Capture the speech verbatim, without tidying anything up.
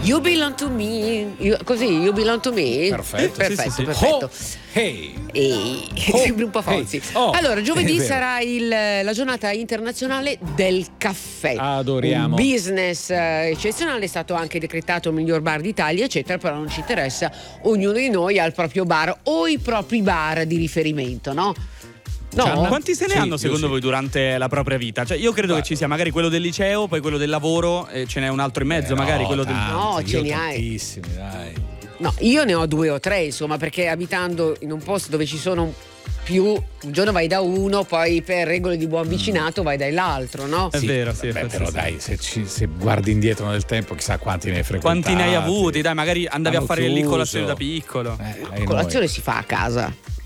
You belong to me. You, così, you belong to me. Perfetto, perfetto, sì, sì, sì. perfetto. Oh, hey. Ehi, Oh, sembri un po' Fonzi. hey. Oh, allora, giovedì è vero. sarà il, la giornata internazionale del caffè. Adoriamo. Un business eh, eccezionale, è stato anche decretato il miglior bar d'Italia, eccetera, però non ci interessa, ognuno di noi ha il proprio bar o i propri bar di riferimento, no? No? Quanti se ne Sì, hanno secondo sì. voi durante la propria vita? Cioè, io credo Guarda. che ci sia magari quello del liceo, poi quello del lavoro e ce n'è un altro in mezzo, Eh, magari no, quello del. tanti, No, io ce ne hai. tantissimi, dai. No, io ne ho due o tre, insomma, perché abitando in un posto dove ci sono più, un giorno vai da uno, poi per regole di buon vicinato vai dall'altro, no? È vero, sì, Beh, forse però sì. dai, se, ci, se guardi indietro nel tempo, chissà quanti ne hai frequentati. Quanti ne hai avuti? Dai, magari andavi Hanno a fare lì chiuso. colazione da piccolo. Eh, e Colazione noi? si fa a casa.